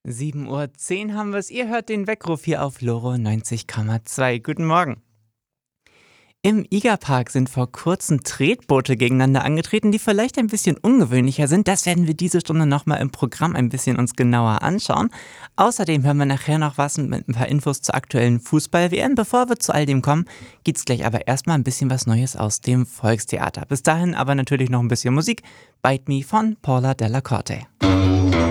7:10 Uhr haben wir es. Ihr hört den Weckruf hier auf Loro 90,2. Guten Morgen. Im Igerpark sind vor kurzem Tretboote gegeneinander angetreten, die vielleicht ein bisschen ungewöhnlicher sind. Das werden wir diese Stunde nochmal im Programm ein bisschen uns genauer anschauen. Außerdem hören wir nachher noch was mit ein paar Infos zur aktuellen Fußball-WM. Bevor wir zu all dem kommen, gibt's gleich aber erstmal ein bisschen was Neues aus dem Volkstheater. Bis dahin aber natürlich noch ein bisschen Musik. Bite Me von Paula Della Corte.